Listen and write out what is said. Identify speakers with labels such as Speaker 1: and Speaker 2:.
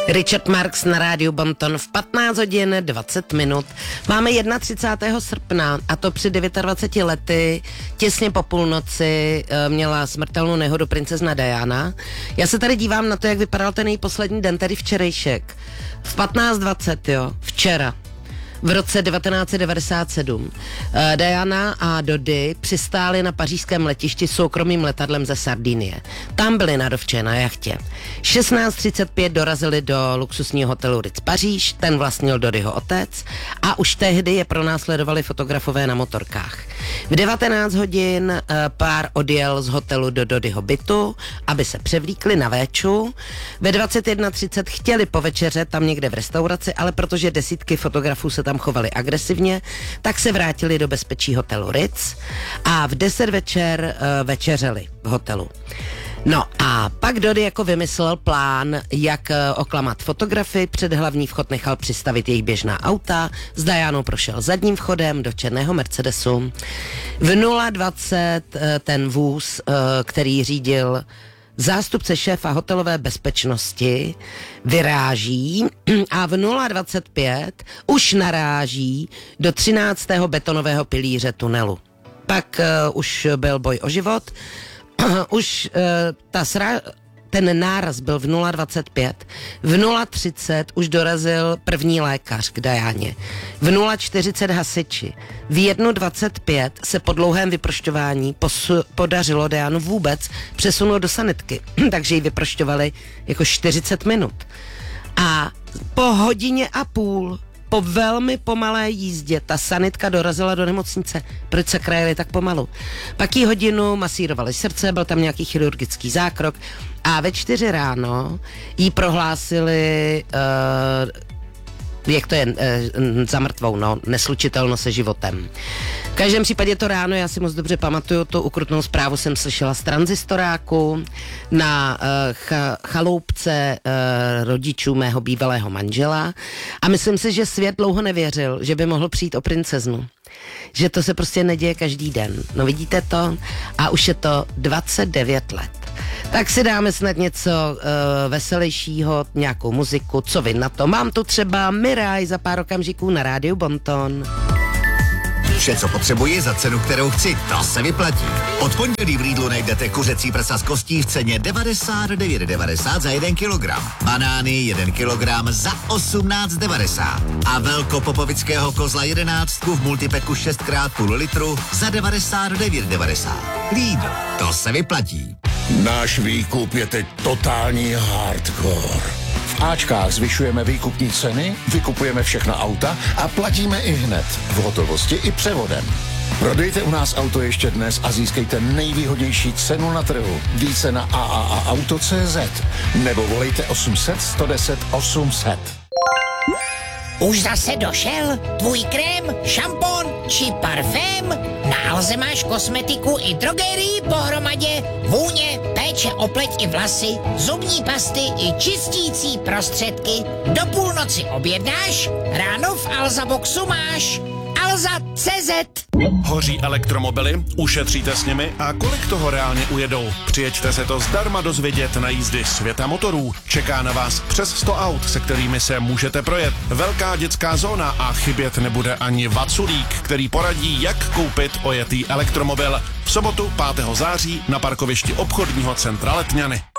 Speaker 1: Richard Marx na rádiu Bonton v 15 hodin 20 minut. Máme 31. srpna a to při 29 lety, těsně po půlnoci, měla smrtelnou nehodu princezna Diana. Já se tady dívám na to, jak vypadal ten její poslední den, tedy včerejšek. V 15:20, jo, včera. V roce 1997 Diana a Dodi přistáli na pařížském letišti soukromým letadlem ze Sardinie. Tam byli na dovče na jachtě. 16:35 dorazili do luxusního hotelu Ritz Paříž, ten vlastnil Dodiho otec a už tehdy je pronásledovali fotografové na motorkách. V 19 hodin pár odjel z hotelu do Dodiho bytu, aby se převlíkli na véču. Ve 21:30 chtěli povečeřet tam někde v restauraci, ale protože desítky fotografů se tam chovali agresivně, tak se vrátili do bezpečí hotelu Ritz a v 10 večer večeřeli v hotelu. No a pak Dodi jako vymyslel plán, jak oklamat fotografy, před hlavní vchod nechal přistavit jejich běžná auta, s Dianou prošel zadním vchodem do černého Mercedesu. V 0:20 ten vůz, který řídil zástupce šéfa hotelové bezpečnosti, vyráží a v 0:25 už naráží do 13. betonového pilíře tunelu. Pak už byl boj o život, už ten náraz byl v 0:25. V 0:30 už dorazil první lékař k Dianě. V 0:40 hasiči. V 1:25 se po dlouhém vyprošťování podařilo Dianu vůbec přesunout do sanitky, takže ji vyprošťovali jako 40 minut. A po hodině a půl, po velmi pomalé jízdě, ta sanitka dorazila do nemocnice. Proč se krajeli tak pomalu? Pak jí hodinu masírovali srdce, byl tam nějaký chirurgický zákrok a ve 4 ráno jí prohlásili, jak to je, za mrtvou, no, neslučitelno se životem. V každém případě to ráno, já si moc dobře pamatuju, tu ukrutnou zprávu jsem slyšela z tranzistoráku na chaloupce rodičů mého bývalého manžela a myslím si, že svět dlouho nevěřil, že by mohl přijít o princeznu. Že to se prostě neděje každý den. No vidíte to? A už je to 29 let. Tak si dáme snad něco veselějšího, nějakou muziku, co vy na to? Mám tu třeba Miraj za pár okamžiků na rádiu Bonton.
Speaker 2: Vše, co potřebuji za cenu, kterou chci, to se vyplatí. Od pondělí v Lidlu najdete kuřecí prsa z kostí v ceně 99,90 za 1 kilogram. Banány 1 kilogram za 18,90. A velkopopovického kozla 11 v multipeku 6x půl litru za 99,90. Lidl, to se vyplatí.
Speaker 3: Náš výkup je teď totální hardcore. V Ačkách zvyšujeme výkupní ceny, vykupujeme všechna auta a platíme i hned, v hotovosti i převodem. Prodejte u nás auto ještě dnes a získejte nejvýhodnější cenu na trhu. Více na AAAauto.cz nebo volejte 800 110 800.
Speaker 4: Už zase došel tvůj krém, šampon či parfém? Na Alze máš kosmetiku i drogerii pohromadě, vůně, péče o pleť i vlasy, zubní pasty i čistící prostředky. Do půlnoci objednáš, ráno v Alza Boxu máš. Alza.cz.
Speaker 5: Hoří elektromobily? Ušetříte s nimi? A kolik toho reálně ujedou? Přijeďte se to zdarma dozvědět na jízdy Světa motorů. Čeká na vás přes 100 aut, se kterými se můžete projet. Velká dětská zóna a chybět nebude ani Vaculík, který poradí, jak koupit ojetý elektromobil. V sobotu 5. září na parkovišti obchodního centra Letňany.